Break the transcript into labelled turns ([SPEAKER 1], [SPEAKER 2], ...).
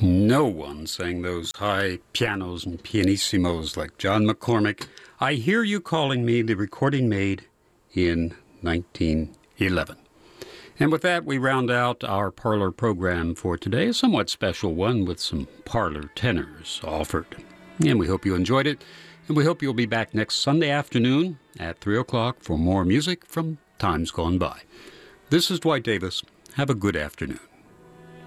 [SPEAKER 1] No one sang those high pianos and pianissimos like John McCormack. I Hear You Calling Me, the recording made in 1911. And with that, we round out our parlor program for today, a somewhat special one with some parlor tenors offered. And we hope you enjoyed it, and we hope you'll be back next Sunday afternoon at 3 o'clock for more music from times gone by. This is Dwight Davis. Have a good afternoon.